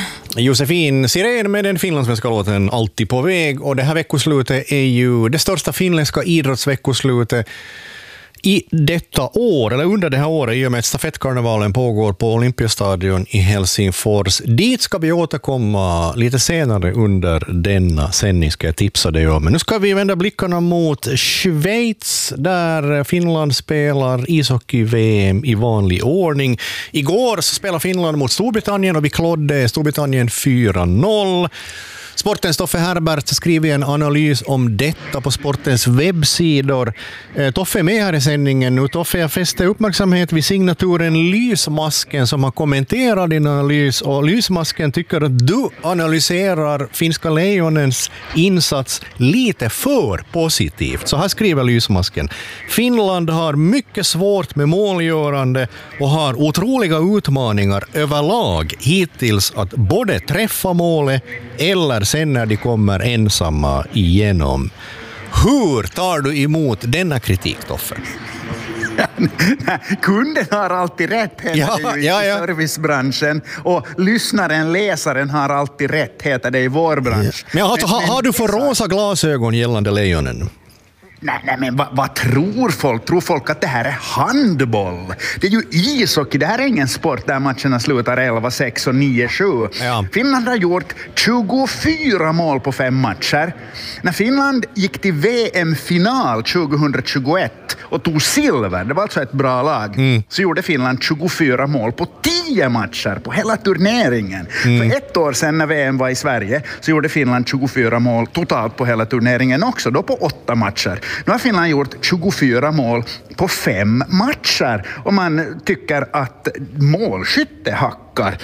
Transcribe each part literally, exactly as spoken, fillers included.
Josefin Sirén med den finlandssvenska låten Alltid på väg. Och det här veckoslutet är ju det största finländska idrottsveckoslutet i detta år, eller under det här året, i och med att stafettkarnevalen pågår på Olympiastadion i Helsingfors. Dit ska vi återkomma lite senare under denna sändning, ska jag tipsa dig om. Men nu ska vi vända blickarna mot Schweiz, där Finland spelar ishockey-V M i vanlig ordning. Igår så spelade Finland mot Storbritannien och vi klodde Storbritannien fyra noll. Sportens Toffe Herbert skriver en analys om detta på Sportens webbsidor. Toffe är med här i sändningen nu. Toffe, jag fäster uppmärksamhet vid signaturen Lysmasken som har kommenterat din analys, och Lysmasken tycker att du analyserar finska lejonens insats lite för positivt. Så här skriver Lysmasken: Finland har mycket svårt med målgörande och har otroliga utmaningar överlag hittills att både träffa målet eller sen när de kommer ensamma igenom. Hur tar du emot denna kritik, Toffe? Kunden har alltid rätt, heter ja, det ju ja, i ja. servicebranschen. Och lyssnaren, läsaren har alltid rätt, heter det i vår bransch. Men, alltså, men, har, har du för rosa glasögon gällande lejonen? Nej, nej, men vad, vad tror folk? Tror folk att det här är handboll? Det är ju ishockey. Det här är ingen sport där matcherna slutar elva sex och nio sju. Ja. Finland har gjort tjugofyra mål på fem matcher. När Finland gick till V M-final tjugohundratjugoett och tog silver, det var alltså ett bra lag, mm. så gjorde Finland tjugofyra mål på tio matcher på hela turneringen. Mm. För ett år sedan när V M var i Sverige så gjorde Finland tjugofyra mål totalt på hela turneringen också, då på åtta matcher. Nu har Finland gjort tjugofyra mål på fem matcher och man tycker att målskytte hackar.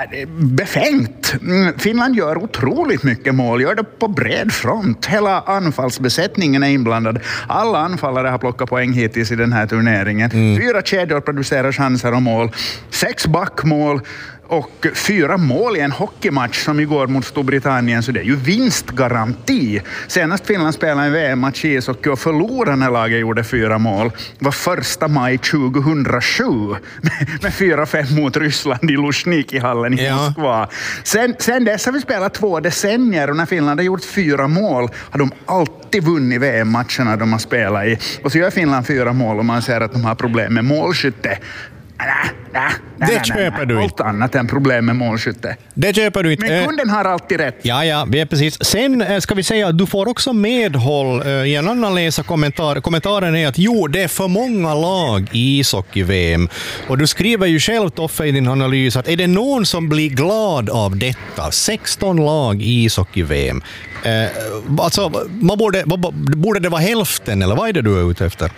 Befängt. Finland gör otroligt mycket mål, gör det på bred front. Hela anfallsbesättningen är inblandad. Alla anfallare har plockat poäng hittills i den här turneringen. Mm. Fyra kedjor producerar chanser och mål. Sex backmål. Och fyra mål i en hockeymatch som igår mot Storbritannien, så det är ju vinstgaranti. Senast Finland spelade en V M-match i ishockey och förlorade när laget gjorde fyra mål var första maj tjugohundrasju med fyra fem mot Ryssland i Luzhniki-hallen i ja. Moskva. Sen, sen dess har vi spelat två decennier och när Finland har gjort fyra mål har de alltid vunnit V M-matcherna de har spelat i. Och så gör Finland fyra mål och man ser att de har problem med målskytte. Nej, nej, nej, det köper nej, du allt inte. annat än problem med målskytte. Det köper du inte. Men kunden har alltid rätt. Ja, ja, vi är precis. Sen ska vi säga att du får också medhåll i en annan läsarkommentar. Kommentaren är att jo, det är för många lag i ishockey-V M. Och du skriver ju själv, Toffe, i din analys att är det någon som blir glad av detta? sexton lag i ishockey-V M. Eh, alltså, man borde, borde det vara hälften, eller vad är det du är ute efter?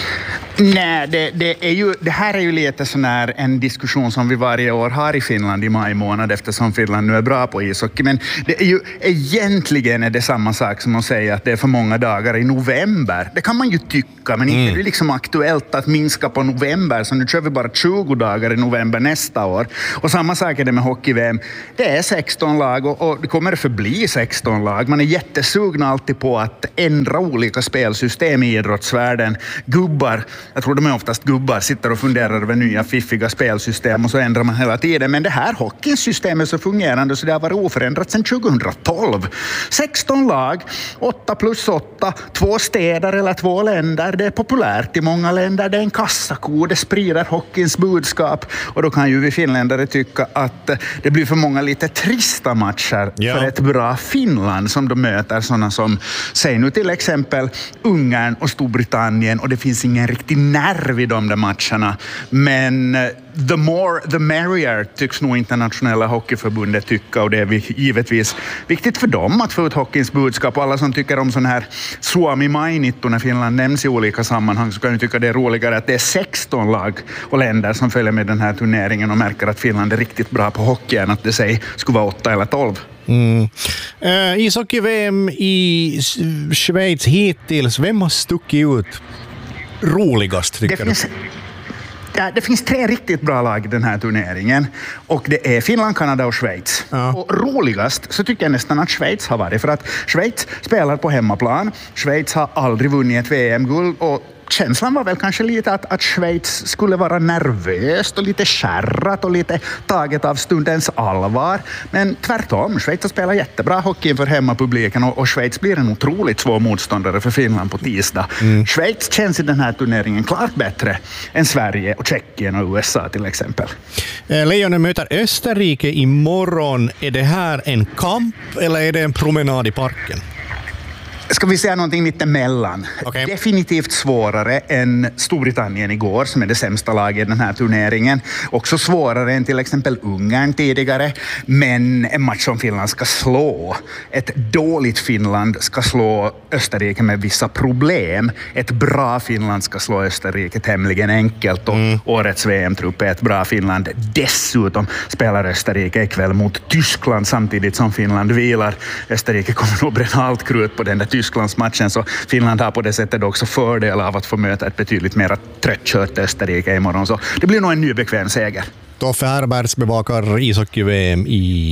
Nej, det, det, är ju, det här är ju lite sån här en diskussion som vi varje år har i Finland i maj månad eftersom Finland nu är bra på ishockey. Men det är ju, egentligen är det samma sak som att säga att det är för många dagar i november. Det kan man ju tycka, men inte mm. är det liksom aktuellt att minska på november. Så nu kör vi bara tjugo dagar i november nästa år. Och samma sak är det med hockey-V M. Det är sexton lag och, och det kommer att förbli sexton lag. Man är jättesugna alltid på att ändra olika spelsystem i idrottsvärlden. Gubbar, jag tror de är oftast gubbar, sitter och funderar över nya fiffiga spelsystem och så ändrar man hela tiden. Men det här hockeysystemet är så fungerande så det har varit oförändrat sedan tjugohundratolv. sexton lag, åtta plus åtta, två städer eller två länder. Det är populärt i många länder. Det är en kassako, det sprider hockeyns budskap. Och då kan ju vi finländare tycka att det blir för många lite trista matcher ja. för ett bra Finland som de möter sådana som, säg nu till exempel Ungern och Storbritannien, och det finns ingen riktig nerv i de där matcherna. Men the more the merrier tycks nog internationella hockeyförbundet tycka, och det är givetvis viktigt för dem att få ut hockeyns budskap. Och alla som tycker om sån här Suomi Mainittu när Finland nämns i olika sammanhang så kan ju tycka det är roligare att det är sexton lag och länder som följer med den här turneringen och märker att Finland är riktigt bra på hockey än att det säg skulle vara åtta eller tolv. Mm. Uh, ishockey-V M i Schweiz hittills, vem har stuckit ut roligast tycker det finns, ja, det finns tre riktigt bra lag i den här turneringen och det är Finland, Kanada och Schweiz. Ja. Och roligast så tycker jag nästan att Schweiz har varit, för att Schweiz spelar på hemmaplan. Schweiz har aldrig vunnit ett V M-guld och känslan var väl kanske lite att, att Schweiz skulle vara nervöst och lite skärrat och lite taget av stundens allvar. Men tvärtom, Schweiz har spelat jättebra hockey inför hemmapubliken och, och Schweiz blir en otroligt svår motståndare för Finland på tisdag. Mm. Schweiz känns i den här turneringen klart bättre än Sverige och Tjeckien och U S A till exempel. Lejonen möter Österrike imorgon. Är det här en kamp eller är det en promenad i parken? Ska vi säga någonting mittemellan? Okay. Definitivt svårare än Storbritannien igår, som är det sämsta laget i den här turneringen. Också svårare än till exempel Ungern tidigare. Men en match som Finland ska slå. Ett dåligt Finland ska slå Österrike med vissa problem. Ett bra Finland ska slå Österrike tämligen enkelt. Och mm. årets V M-trupp är ett bra Finland. Dessutom spelar Österrike ikväll mot Tyskland samtidigt som Finland vilar. Österrike kommer nog bränna allt krut på den där Tysklandsmatchen, så Finland har på det sättet också fördel av att få möta ett betydligt mer tröttkört Österrike imorgon. Så det blir nog en ny bekväm seger. Toffe Herberts bevakar ishockey-V M i